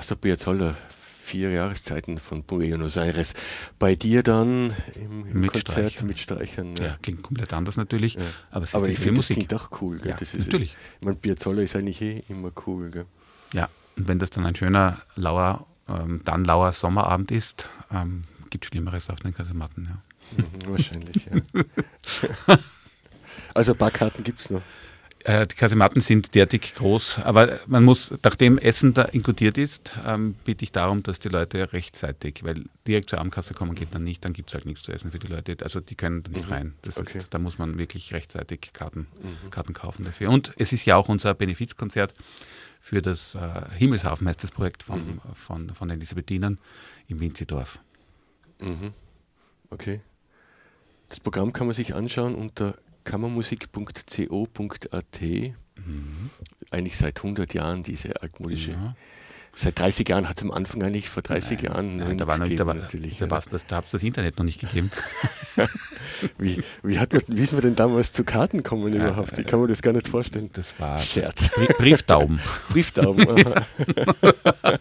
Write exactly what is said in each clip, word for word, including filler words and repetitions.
Astor Piazzolla, vier Jahreszeiten von Buenos Aires. Bei dir dann im, im mit Konzert Streichern. mit Streichern. Ja, ja, klingt komplett anders natürlich, ja. aber es Aber ist ich viel finde, das Musik. klingt auch cool. Gell? Ja, Das ist, natürlich. Ich meine, Piazzolla ist eigentlich eh immer cool. Gell? Ja, und wenn das dann ein schöner, lauer, ähm, dann lauer Sommerabend ist, ähm, gibt es Schlimmeres auf den Kasematten. Ja. Mhm, wahrscheinlich, ja. Also ein paar Karten gibt es noch. Äh, die Kasematten sind derartig groß, aber man muss, nachdem Essen da inkludiert ist, ähm, bitte ich darum, dass die Leute rechtzeitig, weil direkt zur Abendkasse kommen geht dann nicht, dann gibt es halt nichts zu essen für die Leute, also die können da nicht Mhm. rein. Das Okay. ist, da muss man wirklich rechtzeitig Karten, Mhm. Karten kaufen dafür. Und es ist ja auch unser Benefizkonzert für das äh, Himmelshafen, heißt das Projekt von, Mhm. von, von Elisabethinern im Winzidorf. Mhm. Okay. Das Programm kann man sich anschauen unter kammermusik punkt co punkt at. Mhm. Eigentlich seit hundert Jahren diese altmodische. Ja. Seit dreißig Jahren hat es am Anfang eigentlich vor dreißig Nein, Jahren nein, noch da war noch, nichts da war, gegeben, natürlich. da, ja. war's das, da hat es das Internet noch nicht gegeben. Wie, wie, hat man, wie ist man denn damals zu Karten kommen Ja, überhaupt? Ich kann mir das gar nicht vorstellen. Das war Scherz. Brie- Brieftauben. Brieftauben. aha.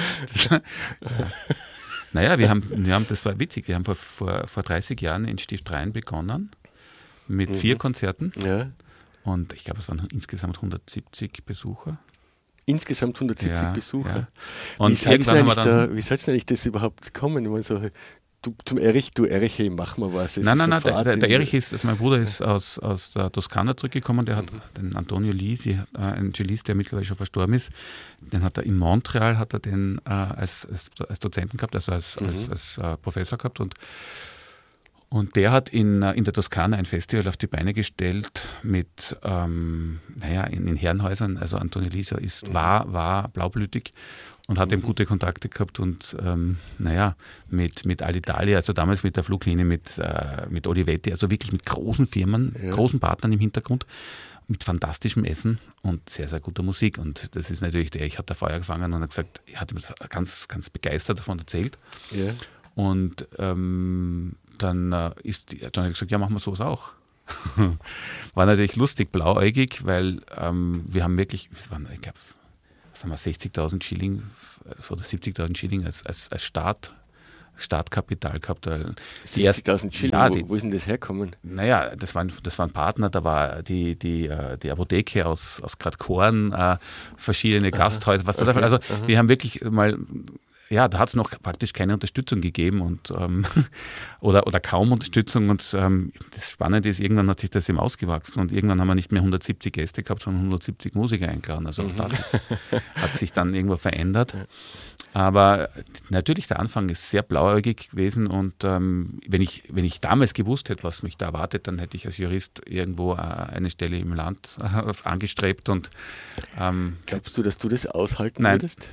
Naja, wir haben, wir haben, das war witzig, wir haben vor, vor, vor dreißig Jahren in Stift Rhein begonnen mit Mhm. vier Konzerten Ja. und ich glaube, es waren insgesamt hundertsiebzig Besucher. Insgesamt hundertsiebzig Ja, Besucher. ja. Und wie seid ihr irgendwann haben wir eigentlich, dann... da, wie seid ihr eigentlich das überhaupt gekommen? Ich meine, so, du, zum Erich, du Erich, hey, mach mal was. Es Nein, ist nein, nein, der, sofort der, der in- Erich ist, also mein Bruder ist aus, aus der Toskana zurückgekommen, der hat Mhm. den Antonio Lisi, äh, ein Cellist, der mittlerweile schon verstorben ist, den hat er in Montreal, hat er den äh, als, als, als Dozenten gehabt, also als, Mhm. als, als äh, Professor gehabt und Und der hat in, äh, in der Toskana ein Festival auf die Beine gestellt mit, ähm, naja, in, in Herrenhäusern. Also Antonio Lisa ist, Mhm. war, war blaublütig und hat eben Mhm. gute Kontakte gehabt und, ähm, naja, mit, mit Alitalia, also damals mit der Fluglinie, mit, äh, mit Olivetti, also wirklich mit großen Firmen, Ja. großen Partnern im Hintergrund, mit fantastischem Essen und sehr, sehr guter Musik. Und das ist natürlich der, ich hatte Feuer gefangen und hat gesagt, er hat mir das ganz, ganz begeistert davon erzählt. Ja. Und ähm, dann äh, ist die, dann hat er gesagt, ja, machen wir sowas auch. War natürlich lustig, blauäugig, weil ähm, wir haben wirklich, es waren, ich glaube, was haben wir, sechzigtausend Schilling oder siebzigtausend Schilling als, als, als Start, Startkapital gehabt. Weil die erst- siebzigtausend Schilling, ja, wo, die, wo ist denn das herkommen? naja, das waren, das waren Partner, da war die, die, äh, die Apotheke aus, aus Gradkorn, äh, verschiedene Gasthäuser, was da der Fall. Also aha. wir haben wirklich mal, ja, da hat es noch praktisch keine Unterstützung gegeben und ähm, oder, oder kaum Unterstützung und ähm, das Spannende ist, irgendwann hat sich das eben ausgewachsen und irgendwann haben wir nicht mehr hundertsiebzig Gäste gehabt, sondern hundertsiebzig Musiker eingeladen. Also auch das ist, hat sich dann irgendwo verändert. Aber natürlich, der Anfang ist sehr blauäugig gewesen und ähm, wenn, ich, wenn ich damals gewusst hätte, was mich da erwartet, dann hätte ich als Jurist irgendwo äh, eine Stelle im Land äh, angestrebt und ähm, Glaubst du, dass du das aushalten Nein. würdest?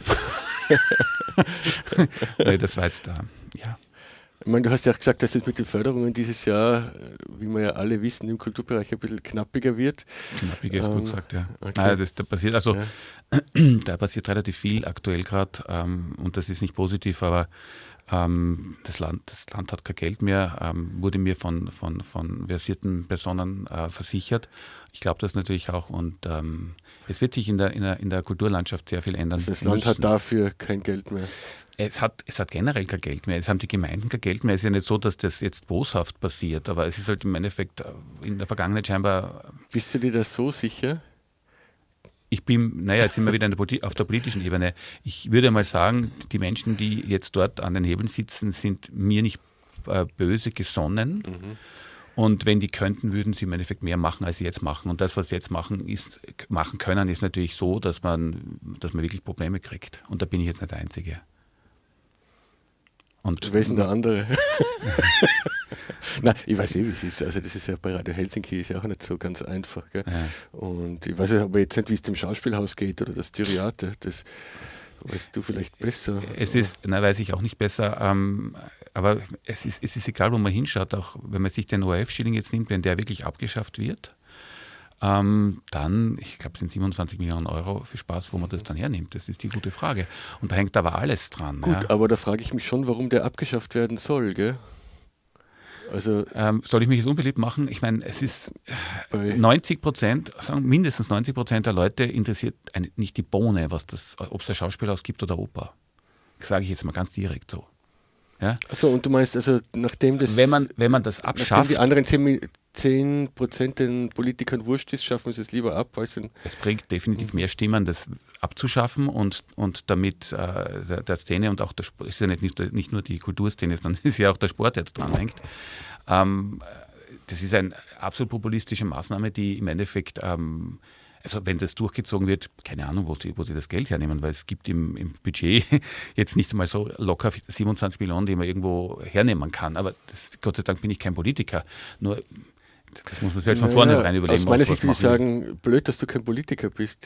nee, das war jetzt da, ja. Ich meine, du hast ja auch gesagt, dass es mit den Förderungen dieses Jahr, wie wir ja alle wissen, im Kulturbereich ein bisschen knappiger wird. Knappig ist gut Ähm, gesagt, ja. okay. Naja, das, da passiert, also Ja. da passiert relativ viel aktuell gerade ähm, und das ist nicht positiv, aber ähm, das, Land, das Land hat kein Geld mehr, ähm, wurde mir von, von, von versierten Personen äh, versichert. Ich glaube das natürlich auch und ähm, es wird sich in der, in, der, in der Kulturlandschaft sehr viel ändern. Also das Land hat müssen. dafür kein Geld mehr. Es hat, es hat generell kein Geld mehr. Es haben die Gemeinden kein Geld mehr. Es ist ja nicht so, dass das jetzt boshaft passiert, aber es ist halt im Endeffekt in der Vergangenheit scheinbar. Bist du dir da so sicher? Ich bin, naja, jetzt sind wir wieder in der Poli- auf der politischen Ebene. Ich würde mal sagen, die Menschen, die jetzt dort an den Hebeln sitzen, sind mir nicht äh, böse gesonnen. Mhm. Und wenn die könnten, würden sie im Endeffekt mehr machen, als sie jetzt machen. Und das, was sie jetzt machen, ist, machen können, ist natürlich so, dass man, dass man wirklich Probleme kriegt. Und da bin ich jetzt nicht der Einzige. Und Wer ist denn der andere? Nein, ich weiß eh, wie es ist. Also das ist ja bei Radio Helsinki ist ja auch nicht so ganz einfach. Gell? Ja. Und ich weiß aber jetzt nicht, wie es dem Schauspielhaus geht oder das Theater. Das weißt du vielleicht besser. Es ist, na, weiß ich auch nicht besser, ähm, aber es ist, es ist egal, wo man hinschaut, auch wenn man sich den O R F-Schilling jetzt nimmt, wenn der wirklich abgeschafft wird, ähm, dann, ich glaube, es sind siebenundzwanzig Millionen Euro für Spaß, wo man das dann hernimmt. Das ist die gute Frage. Und da hängt aber alles dran. Gut, ja. aber da frage ich mich schon, warum der abgeschafft werden soll. Gell? Also ähm, soll ich mich jetzt unbeliebt machen? Ich meine, es ist neunzig Prozent, sagen mindestens neunzig Prozent der Leute interessiert eine, nicht die Bohne, was das, ob es ein Schauspielhaus gibt oder Oper. Das sage ich jetzt mal ganz direkt so. Ja? Achso, und du meinst, also nachdem das... Wenn man, wenn man das abschafft... Nachdem die anderen zehn Prozent den Politikern wurscht ist, schaffen sie es lieber ab, weil es... Es bringt definitiv mehr Stimmen, das abzuschaffen und, und damit äh, der, der Szene und auch der Sport, ist ja nicht, nicht, nicht nur die Kulturszene, sondern ist ja auch der Sport, der da dran hängt. Ähm, das ist eine absolut populistische Maßnahme, die im Endeffekt... Ähm, Also wenn das durchgezogen wird, keine Ahnung, wo sie, wo sie das Geld hernehmen, weil es gibt im, im Budget jetzt nicht einmal so locker siebenundzwanzig Millionen, die man irgendwo hernehmen kann. Aber das, Gott sei Dank bin ich kein Politiker. Nur, das muss man sich halt von naja, vornherein überlegen. Aus meiner was, Sicht was will ich sagen, blöd, dass du kein Politiker bist.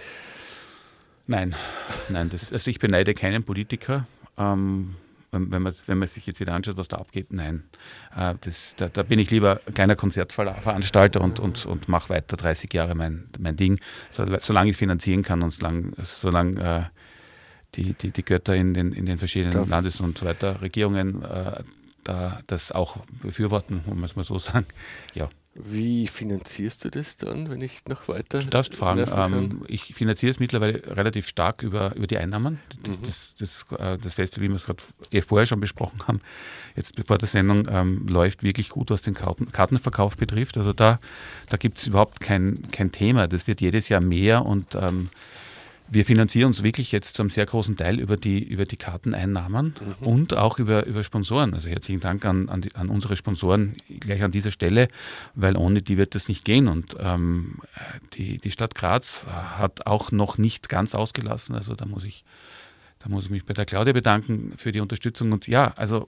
Nein, nein, das, also ich beneide keinen Politiker. Ähm, wenn, wenn, man, wenn man sich jetzt wieder anschaut, was da abgeht, nein. Äh, das, da, da bin ich lieber kleiner Konzertveranstalter und, und, und mache weiter dreißig Jahre mein, mein Ding, so, solange ich finanzieren kann und solange, solange äh, die, die, die Götter in den, in den verschiedenen Darf. Landes- und so weiter Regierungen äh, da das auch befürworten, muss man es mal so sagen. Ja. Wie finanzierst du das dann, wenn ich noch weiter... Du darfst fragen. Ähm, ich finanziere es mittlerweile relativ stark über, über die Einnahmen. Das, mhm. das, das, das, das Festival, wie wir es gerade eh vorher schon besprochen haben, jetzt bevor der Sendung, ähm, läuft wirklich gut, was den Karten, Kartenverkauf betrifft. Also da, da gibt es überhaupt kein, kein Thema. Das wird jedes Jahr mehr und ähm, wir finanzieren uns wirklich jetzt zu einem sehr großen Teil über die, über die Karteneinnahmen mhm. und auch über, über Sponsoren. Also herzlichen Dank an, an, die, an unsere Sponsoren gleich an dieser Stelle, weil ohne die wird das nicht gehen. Und ähm, die, die Stadt Graz hat auch noch nicht ganz ausgelassen. Also da muss ich, da muss ich mich bei der Claudia bedanken für die Unterstützung. Und ja, also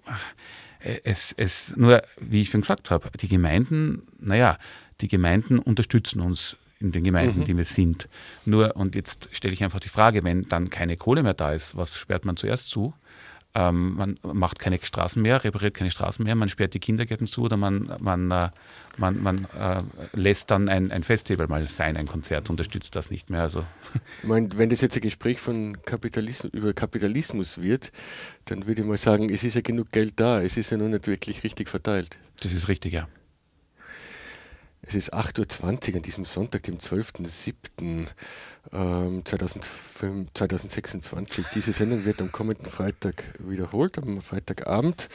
es, es nur, wie ich schon gesagt habe, die Gemeinden, naja, die Gemeinden unterstützen uns in den Gemeinden, mhm. die wir sind. Nur, und jetzt stelle ich einfach die Frage, wenn dann keine Kohle mehr da ist, was sperrt man zuerst zu? Ähm, man macht keine Straßen mehr, repariert keine Straßen mehr, man sperrt die Kindergärten zu oder man, man, äh, man, man äh, lässt dann ein, ein Festival mal sein, ein Konzert, unterstützt das nicht mehr. Also. Ich meine, wenn das jetzt ein Gespräch von Kapitalismus, über Kapitalismus wird, dann würde ich mal sagen, es ist ja genug Geld da, es ist ja nur nicht wirklich richtig verteilt. Das ist richtig, ja. Es ist acht Uhr zwanzig an diesem Sonntag, dem zwölften siebten Ähm, zweitausendsechsundzwanzig. Diese Sendung wird am kommenden Freitag wiederholt, am Freitagabend.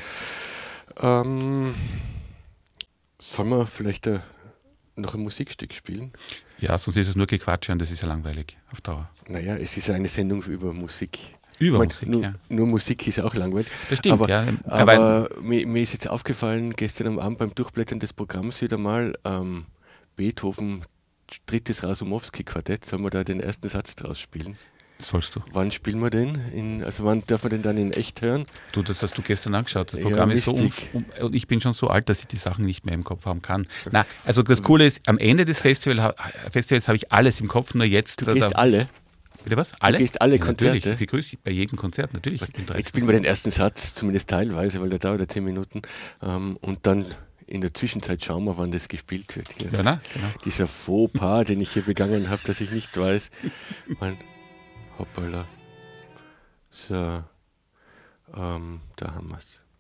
Ähm, sollen wir vielleicht äh, noch ein Musikstück spielen? Ja, sonst ist es nur Gequatsche und das ist ja langweilig auf Dauer. Naja, es ist ja eine Sendung über Musik. Über meine, Musik, nur, ja. Nur Musik ist auch langweilig. Das stimmt, aber, ja. Aber, aber mir, mir ist jetzt aufgefallen, gestern am Abend beim Durchblättern des Programms wieder mal, ähm, Beethoven, drittes Rasumowski-Quartett, sollen wir da den ersten Satz draus spielen? Sollst du. Wann spielen wir den? In, also wann darf man den dann in echt hören? Du, das hast du gestern angeschaut. Das Programm ja, ist so um, um, und ich bin schon so alt, dass ich die Sachen nicht mehr im Kopf haben kann. Na, also das Coole ist, am Ende des Festival, Festivals habe ich alles im Kopf, nur jetzt... Du gehst da, alle? Bitte was? Alle? Du gehst alle ja, Konzerte? Natürlich, ich begrüße bei jedem Konzert, natürlich. Was, jetzt spielen wir den ersten Satz, zumindest teilweise, weil der dauert ja zehn Minuten. Ähm, und dann in der Zwischenzeit schauen wir, wann das gespielt wird. Ja, ja, na, genau. Dieser Fauxpas, den ich hier begangen habe, dass ich nicht weiß. Man, hoppala. So, ähm, da haben wir es.